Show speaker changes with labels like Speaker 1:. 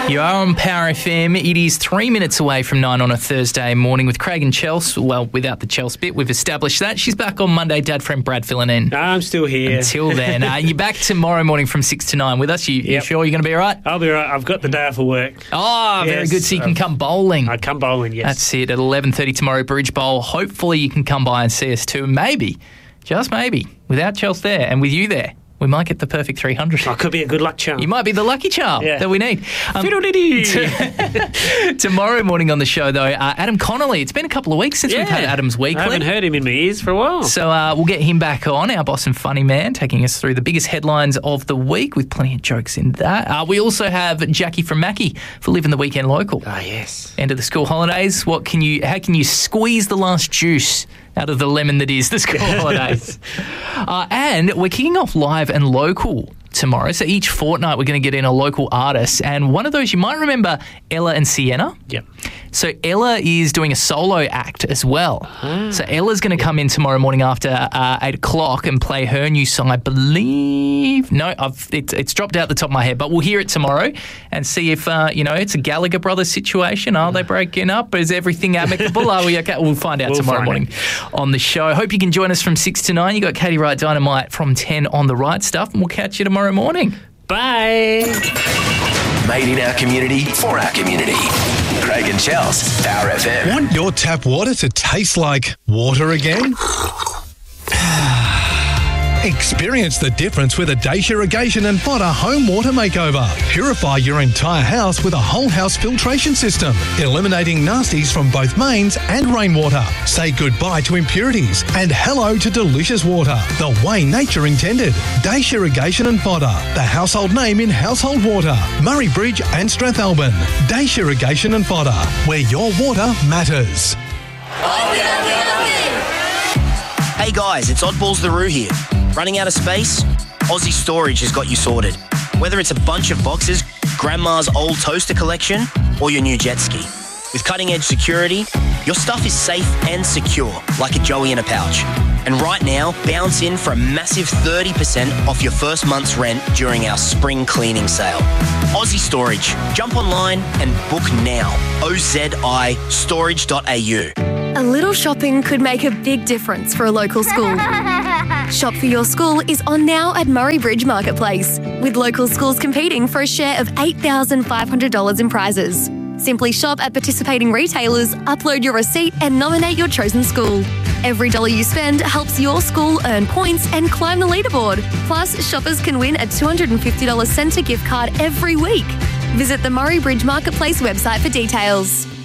Speaker 1: You are on Power FM. It is 3 minutes away from 9 on a Thursday morning with Craig and Chels. Well, without the Chels bit, we've established that. She's back on Monday. Dad friend Brad filling in.
Speaker 2: I'm still here.
Speaker 1: Until then. You're back tomorrow morning from 6 to 9 with us. You sure you're going to be all right?
Speaker 2: I'll be all right. I've got the day off of work.
Speaker 1: Oh, very good. So you can come bowling.
Speaker 2: I come bowling, yes.
Speaker 1: That's it. At 11:30 tomorrow, Bridge Bowl. Hopefully you can come by and see us too. Maybe, just maybe, without Chels there and with you there, we might get the perfect 300.
Speaker 2: I could be a good luck charm.
Speaker 1: You might be the lucky charm that we need. Tomorrow morning on the show, though, Adam Connolly. It's been a couple of weeks since we've had Adam's Weekly.
Speaker 2: I haven't heard him in my ears for a while.
Speaker 1: So we'll get him back on, our boss and funny man, taking us through the biggest headlines of the week with plenty of jokes in that. We also have Jackie from Mackie for Living the Weekend Local.
Speaker 2: Ah, yes.
Speaker 1: End of the school holidays. How can you squeeze the last juice out of the lemon that is the school holidays? And we're kicking off live and local tomorrow. So each fortnight we're going to get in a local artist. And one of those, you might remember Ella and Sienna.
Speaker 2: Yep.
Speaker 1: So Ella is doing a solo act as well. So Ella's going to come in tomorrow morning after 8 o'clock and play her new song, I believe. No, it's dropped out the top of my head, but we'll hear it tomorrow and see if, it's a Gallagher Brothers situation. Are they breaking up? Is everything amicable? Are we okay? We'll find out tomorrow morning on the show. Hope you can join us from 6 to 9. You got Katie Wright Dynamite from 10 on the right stuff, and we'll catch you tomorrow morning.
Speaker 2: Bye.
Speaker 3: Made in our community, for our community. Craig and Chels, Power FM.
Speaker 4: Want your tap water to taste like water again? Experience the difference with a Dacia Irrigation and Potter home water makeover. Purify your entire house with a whole house filtration system, eliminating nasties from both mains and rainwater. Say goodbye to impurities and hello to delicious water, the way nature intended. Dacia Irrigation and Potter, the household name in household water. Murray Bridge and Strathalbyn. Dacia Irrigation and Potter, where your water matters.
Speaker 5: Hey guys, it's Oddballs the Roo here. Running out of space? Aussie Storage has got you sorted. Whether it's a bunch of boxes, grandma's old toaster collection, or your new jet ski. With cutting-edge security, your stuff is safe and secure, like a Joey in a pouch. And right now, bounce in for a massive 30% off your first month's rent during our spring cleaning sale. Aussie Storage. Jump online and book now. OZI.storage.au.
Speaker 6: A little shopping could make a big difference for a local school. Shop for Your School is on now at Murray Bridge Marketplace, with local schools competing for a share of $8,500 in prizes. Simply shop at participating retailers, upload your receipt and nominate your chosen school. Every dollar you spend helps your school earn points and climb the leaderboard. Plus, shoppers can win a $250 Centre gift card every week. Visit the Murray Bridge Marketplace website for details.